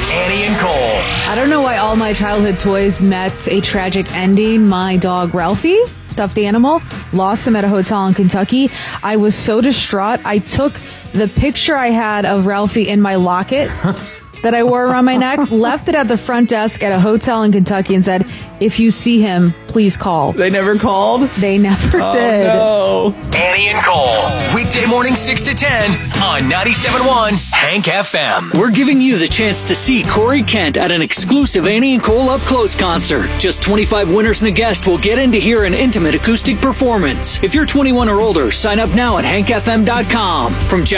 Annie and Cole. I don't know why all my childhood toys met a tragic ending. My dog, Ralphie, stuffed animal, lost him at a hotel in Kentucky. I was so distraught. I took the picture I had of Ralphie in my locket that I wore around my neck, left it at the front desk at a hotel in Kentucky and said, if you see him, please call. They never called? They never did. No. Annie and Cole. Weekday morning 6 to 10 on 97.1 Hank FM. We're giving you the chance to see Corey Kent at an exclusive Annie and Cole Up Close concert. Just 25 winners and a guest will get in to hear an intimate acoustic performance. If you're 21 or older, sign up now at hankfm.com. From